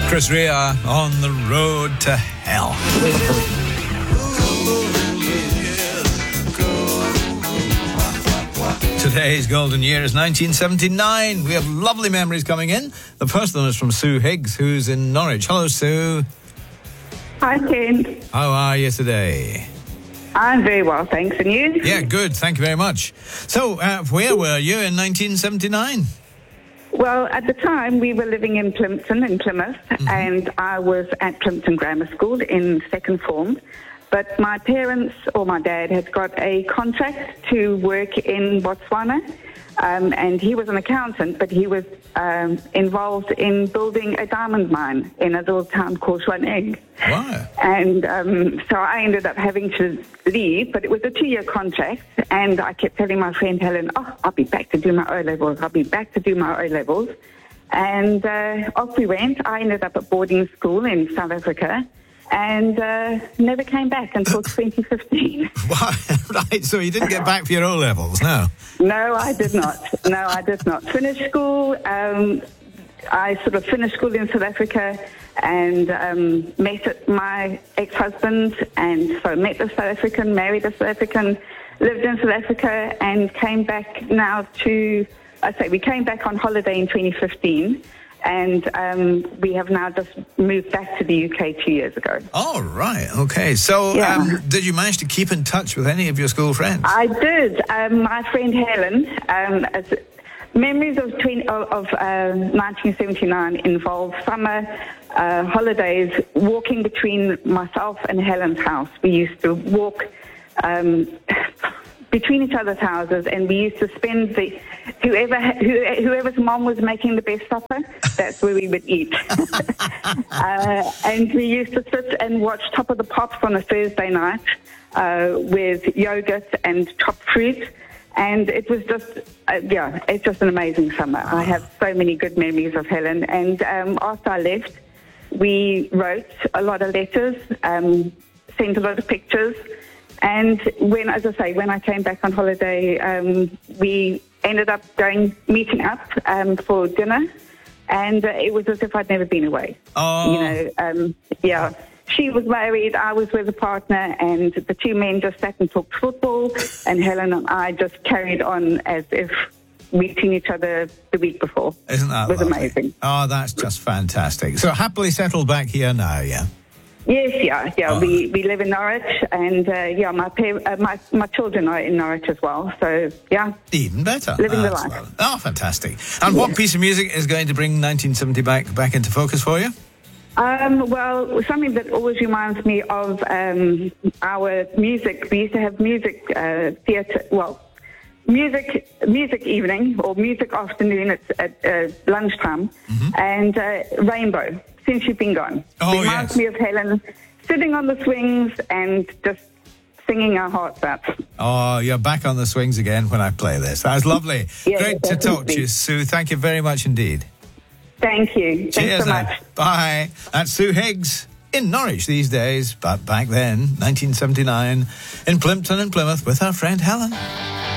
Chris Rea on the road to hell. Today's golden year is 1979. We have lovely memories coming in. The first one is from Sue Higgs, who's in Norwich. Hello, Sue. Hi, Ken. How are you today? I'm very well, thanks. And you? Yeah, good. Thank you very much. So, where were you in 1979? Well, at the time, we were living in Plympton, in Plymouth, and I was at Plympton Grammar School in second form. But my parents, or my dad, had got a contract to work in Botswana, and he was an accountant, but he was involved in building a diamond mine in a little town called Schwanegg. Wow. And so I ended up having to leave, but it was a 2-year contract, and I kept telling my friend Helen, I'll be back to do my O-levels, I'll be back to do my O-levels. And off we went. I ended up at boarding school in South Africa, and never came back until 2015. Wow. Right, so you didn't get back for your O-levels, no? No, I did not. No, I did not. Finished school. I sort of finished school in South Africa and met my ex-husband, and so met a South African, married a South African, lived in South Africa, and came back now we came back on holiday in 2015. And we have now just moved back to the UK 2 years ago. Oh, right. Okay. So did you manage to keep in touch with any of your school friends? I did. My friend Helen, memories of 1979 involve summer holidays, walking between myself and Helen's house. We used to walk between each other's houses, and we used to spend whoever's mom was making the best supper, that's where we would eat. And we used to sit and watch Top of the Pops on a Thursday night with yogurt and chopped fruit. And it was just, it's just an amazing summer. I have so many good memories of Helen. And after I left, we wrote a lot of letters, sent a lot of pictures. And when I came back on holiday, we ended up meeting up for dinner, and it was as if I'd never been away. Oh. You know, she was married, I was with a partner, and the two men just sat and talked football, and Helen and I just carried on as if we'd seen each other the week before. Isn't that lovely? It was amazing. Oh, that's just fantastic. So happily settled back here now, yeah? Yes, yeah. Oh. We live in Norwich, and my children are in Norwich as well. So yeah, even better. Living the life. Well. Oh, fantastic! And what piece of music is going to bring 1970 back into focus for you? Well, something that always reminds me of our music. We used to have music theatre. Well, music evening or music afternoon at lunchtime, and Rainbow. Since you've been gone. Oh, reminds me of Helen sitting on the swings and just singing our hearts out. Oh, you're back on the swings again when I play this. That was lovely. Yeah, great to talk to you, Sue. Thank you very much indeed. Thank you. Cheers. Thanks so much. Bye. That's Sue Higgs in Norwich these days, but back then, 1979, in Plympton and Plymouth with her friend Helen.